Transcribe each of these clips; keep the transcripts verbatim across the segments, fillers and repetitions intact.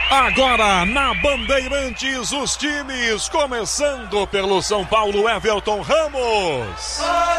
Agora na Bandeirantes, os times, começando pelo São Paulo, Everton Ramos.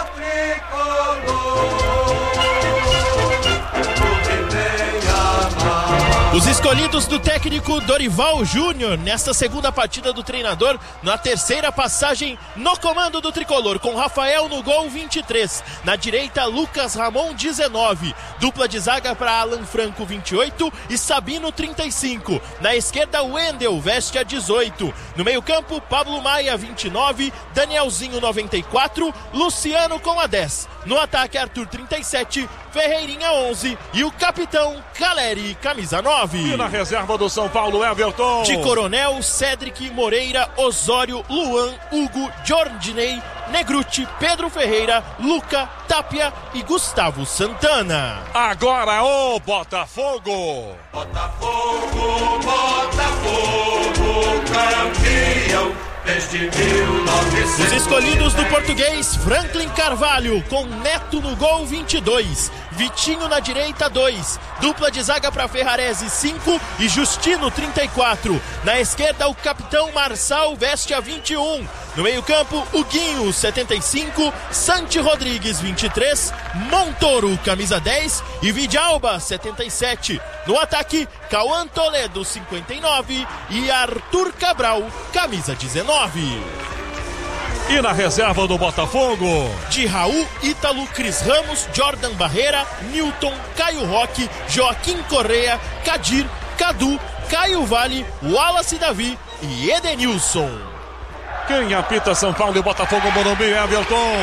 Os escolhidos do técnico Dorival Júnior nesta segunda partida do treinador, na terceira passagem no comando do tricolor, com Rafael no gol, vinte e três, na direita Lucas Ramon, dezenove, dupla de zaga para Alan Franco, vinte e oito, e Sabino, trinta e cinco, na esquerda Wendel veste a dezoito, no meio campo Pablo Maia, vinte e nove, Danielzinho, noventa e quatro, Luciano com a dez, no ataque Arthur, trinta e sete, Ferreirinha, onze, e o capitão Caleri, camisa nove. E na reserva do São Paulo, Everton. De Coronel, Cédric, Moreira, Osório, Luan, Hugo, Jordinei, Negruti, Pedro Ferreira, Luca, Tapia e Gustavo Santana. Agora o Botafogo. Botafogo, Botafogo, campeão. Os escolhidos do português, Franklin Carvalho, com Neto no gol, vinte e dois, Vitinho na direita, dois, dupla de zaga para Ferrarese, cinco, e Justino, trinta e quatro, na esquerda o capitão Marçal veste a vinte e um, no meio campo o Guinho, setenta e cinco, Santi Rodrigues, vinte e três, Montoro, camisa dez, e Vidalba, setenta e sete, no ataque Cauã Toledo, cinquenta e nove, e Arthur Cabral, camisa dezenove. E na reserva do Botafogo, de Raul, Ítalo, Cris Ramos, Jordan Barreira, Newton, Caio Roque, Joaquim Correa, Cadir, Cadu, Caio Vale, Wallace Davi e Edenilson. Quem apita São Paulo e Botafogo, Morumbi, Everton?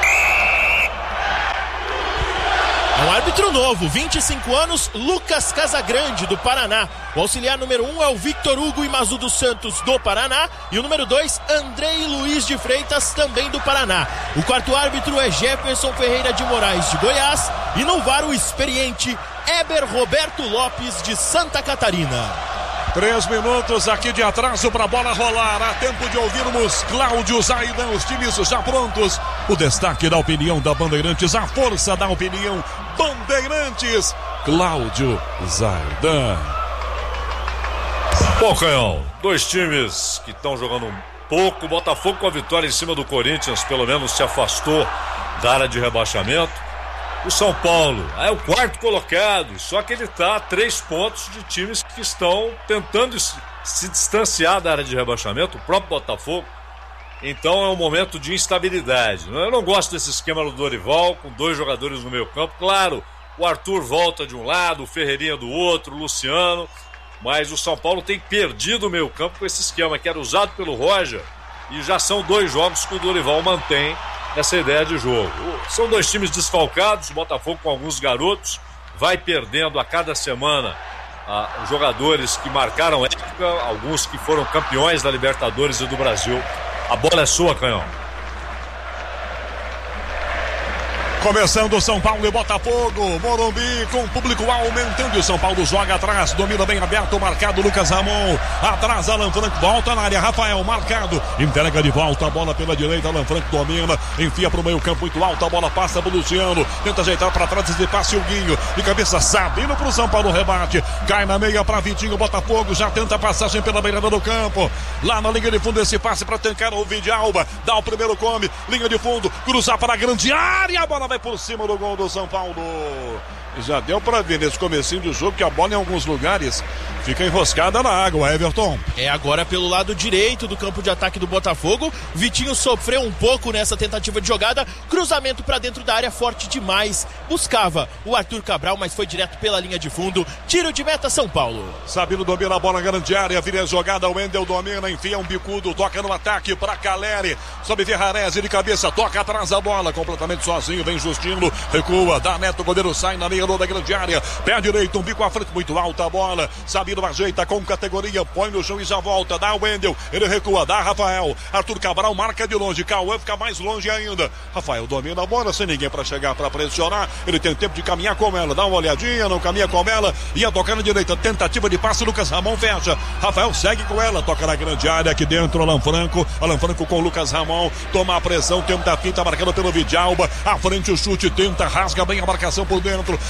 É um árbitro novo, vinte e cinco anos, Lucas Casagrande, do Paraná. O auxiliar número um é o Victor Hugo Imazu dos Santos, do Paraná. E o número dois, Andrei Luiz de Freitas, também do Paraná. O quarto árbitro é Jefferson Ferreira de Moraes, de Goiás. E no V A R o experiente Eber Roberto Lopes, de Santa Catarina. Três minutos aqui de atraso para a bola rolar. Há tempo de ouvirmos Cláudio Zaidan, os times já prontos. O destaque da opinião da Bandeirantes, a força da opinião Bandeirantes. Cláudio Zaidan. Bom, Canhão, dois times que estão jogando um pouco. Botafogo com a vitória em cima do Corinthians, pelo menos se afastou da área de rebaixamento. O São Paulo é o quarto colocado, só que ele está a três pontos de times que estão tentando se distanciar da área de rebaixamento, o próprio Botafogo. Então é um momento de instabilidade. Eu não gosto desse esquema do Dorival, com dois jogadores no meio campo. Claro, o Arthur volta de um lado, o Ferreirinha do outro, o Luciano. Mas o São Paulo tem perdido o meio campo com esse esquema que era usado pelo Roger. E já são dois jogos que o Dorival mantém essa ideia de jogo. São dois times desfalcados, o Botafogo com alguns garotos, vai perdendo a cada semana ah, jogadores que marcaram época, alguns que foram campeões da Libertadores e do Brasil. A bola é sua, Canhão. Começando São Paulo e Botafogo, Morumbi com o público aumentando e o São Paulo joga atrás, domina bem aberto, marcado Lucas Ramon, atrás Alan Franco, volta na área, Rafael marcado, entrega de volta a bola pela direita, Alan Franco domina, enfia para o meio campo muito alto, a bola passa para o Luciano, tenta ajeitar para trás esse passe o Guinho, de cabeça Sabino para o São Paulo, rebate, cai na meia para Vitinho, Botafogo já tenta a passagem pela beirada do campo, lá na linha de fundo esse passe para tancar o Vidalba, dá o primeiro come, linha de fundo, cruzar para a grande área, a bola vai por cima do gol do São Paulo. Já deu para ver nesse comecinho do jogo que a bola em alguns lugares fica enroscada na água, Everton. É agora pelo lado direito do campo de ataque do Botafogo. Vitinho sofreu um pouco nessa tentativa de jogada. Cruzamento para dentro da área, forte demais. Buscava o Arthur Cabral, mas foi direto pela linha de fundo. Tiro de meta, São Paulo. Sabino domina a bola na grande área, vira a jogada, o Wendel domina, enfia um bicudo, toca no ataque para Caleri. Sobe Ferrarese de cabeça, toca atrás da bola, completamente sozinho, vem Justino, recua, dá Neto, o goleiro sai na meia da grande área, pé direito, um bico à frente, muito alta a bola, Sabino ajeita com categoria, põe no chão e já volta, dá o Wendel, ele recua, dá Rafael, Arthur Cabral marca de longe, Cauã fica mais longe ainda, Rafael domina a bola, sem ninguém para chegar para pressionar, ele tem tempo de caminhar com ela, dá uma olhadinha, não caminha com ela, ia tocar na direita, tentativa de passe, Lucas Ramon fecha, Rafael segue com ela, toca na grande área, aqui dentro, Alan Franco, Alan Franco com Lucas Ramon, toma a pressão, tenta a fita, marcando pelo Vidalba, à frente o chute, tenta, rasga bem a marcação por dentro,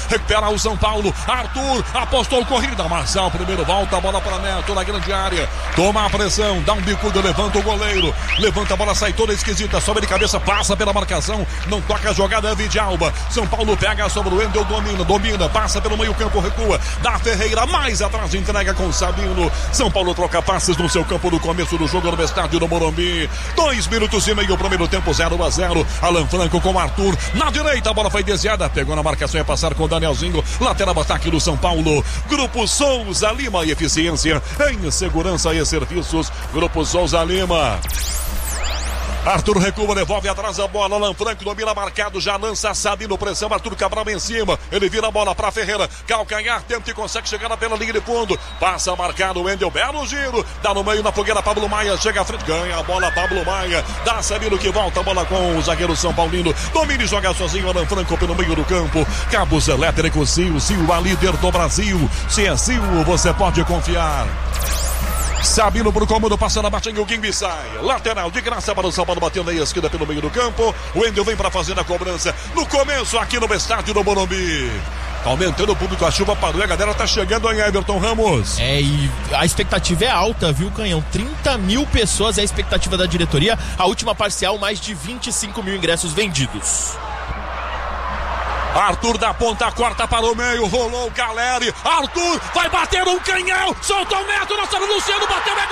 recupera o São Paulo. Arthur apostou corrida, Marçal primeiro volta, a bola para Neto na grande área. Toma a pressão, dá um bicudo, levanta o goleiro. Levanta a bola, sai toda esquisita, sobe de cabeça, passa pela marcação. Não toca a jogada, é Vidalba. São Paulo pega sobre o Wendel, domina, domina, passa pelo meio campo, recua. Dá Ferreira, mais atrás, entrega com Sabino. São Paulo troca passes no seu campo no começo do jogo no estádio do Morumbi. Dois minutos e meio, primeiro tempo, zero a zero. Alan Franco com Arthur. Na direita, a bola foi desviada. Pegou na marcação, ia passar com o Danielzinho. Lateral ataque do São Paulo. Grupo Souza Lima e Eficiência em Segurança e Serviços. Grupo Souza Lima. Arthur recua, devolve atrás a bola. Alan Franco domina marcado, já lança Sabino, pressão. Arthur Cabral em cima. Ele vira a bola para Ferreira. Calcanhar, tenta e consegue chegar pela linha de fundo. Passa marcado o Wendel, belo giro. Dá no meio na fogueira, Pablo Maia chega à frente, ganha a bola. Pablo Maia dá Sabino que volta a bola com o zagueiro São Paulino. Domina e joga sozinho. Alan Franco pelo meio do campo. Cabos elétricos Sil, Sil, a líder do Brasil. Se é Sil, você pode confiar. Sabino pro cômodo, passa na batinha, o Guimbi sai. Lateral de graça para o São Paulo, batendo aí a esquerda pelo meio do campo. O Wendel vem para fazer a cobrança. No começo aqui no estádio do Morumbi. Aumentando o público, a chuva parou e a galera tá chegando aí, Everton Ramos. É, e a expectativa é alta, viu, Canhão? trinta mil pessoas é a expectativa da diretoria. A última parcial, mais de vinte e cinco mil ingressos vendidos. Arthur da ponta, corta para o meio, rolou o Caleri. Arthur vai bater um canhão, soltou o Neto, nosso Luciano bateu, é